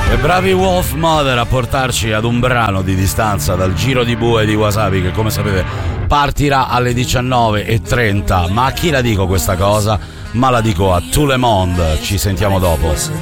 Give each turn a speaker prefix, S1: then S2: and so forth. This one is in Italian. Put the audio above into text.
S1: E bravi Wolf Mother a portarci ad un brano di distanza dal Giro di Bue di Wasabi, che come sapete partirà alle 19:30. Ma a chi la dico questa cosa? Ma la dico a Tout le monde. Ci sentiamo dopo.